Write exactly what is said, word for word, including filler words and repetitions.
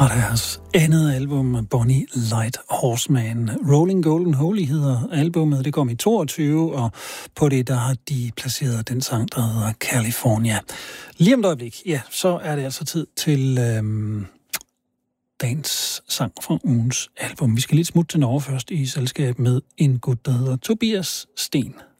fra deres andet album, Bonnie Light Horseman. Rolling Golden Holy hedder albumet. Det kom i toogtyve, og på det der har de placeret den sang, der hedder California. Lige om et øjeblik, ja, så er det altså tid til øhm, dagens sang fra ugens album. Vi skal lige smutte til Norge først i selskab med en gut, der hedder Tobias Sten.